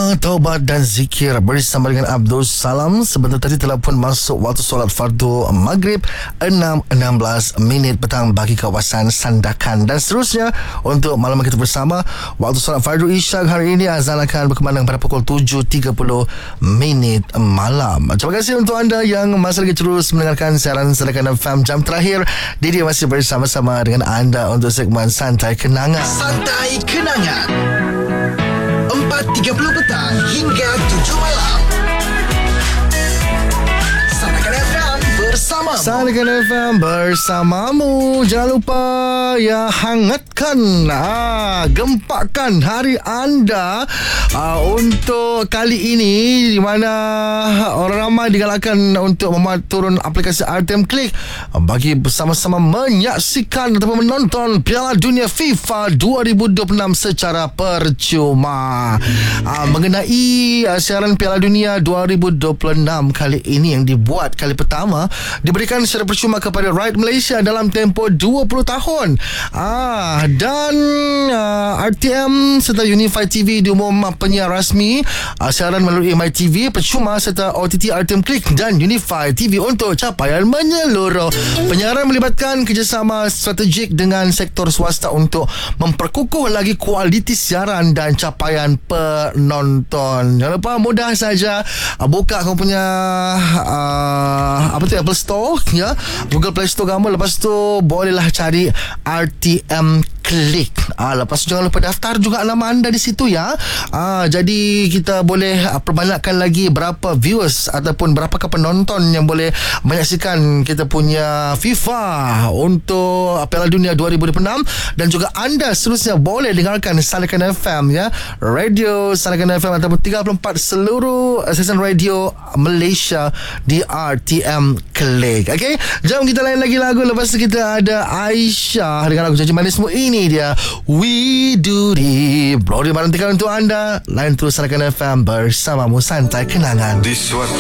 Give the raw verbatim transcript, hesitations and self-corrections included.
Doa, taubat dan zikir bersama dengan Abdul Salam. Sebentar tadi telah pun masuk waktu solat fardu Maghrib enam enam belas minit petang bagi kawasan Sandakan. Dan seterusnya untuk malam kita bersama, waktu solat fardu Isyak hari ini azan akan berkumandang pada pukul tujuh tiga puluh minit malam. Terima kasih untuk anda yang masih lagi terus mendengarkan siaran Sandakan F M jam terakhir. Didi masih bersama-sama dengan anda untuk segmen Santai Kenangan. Santai Kenangan empat tiga puluh petang hingga tujuh malam. Sandakan F M bersamamu. Sandakan F M bersamamu. Jangan lupa ya, hangatkan, ah, gempakan hari anda ah, untuk kali ini, di mana orang ramai digalakkan untuk memuat turun aplikasi R T M Click bagi bersama-sama menyaksikan ataupun menonton Piala Dunia FIFA dua ribu dua puluh enam secara percuma. Ah, mengenai ah, siaran Piala Dunia dua ribu dua puluh enam kali ini yang dibuat kali pertama, diberikan secara percuma kepada Rakyat Malaysia dalam tempoh dua puluh tahun. Ah, dan ah, R T M serta Unify T V diumum penyiar rasmi ah, siaran melalui M I T V percuma serta O T T R T M Click dan Unify T V untuk capaian menyeluruh. Penyiaran melibatkan kerjasama strategik dengan sektor swasta untuk memperkukuh lagi kualiti siaran dan capaian penonton. Jangan lupa, mudah saja, ah, buka kamu punya ah, apa tu, Apple Store ya, Google Play Store kamu, lepas tu bolehlah cari R T M Click. Ah, lepas tu jangan lupa daftar juga nama anda di situ ya. Ah, jadi kita boleh ah, perbanyakkan lagi berapa viewers ataupun berapakah penonton yang boleh menyaksikan kita punya FIFA untuk Piala Dunia dua ribu dua puluh enam. Dan juga anda seterusnya boleh dengarkan Sandakan F M ya, radio Sandakan F M ataupun tiga puluh empat seluruh stesen radio Malaysia di R T M Click. Okey, jom kita lain lagi lagu. Lepas tu kita ada Aisyah dengan lagu Janji Manismu. Ini dia We Do It. Brody Marantikan untuk anda. Lain terus Sandakan F M bersamamu, Santai Kenangan. Di suatu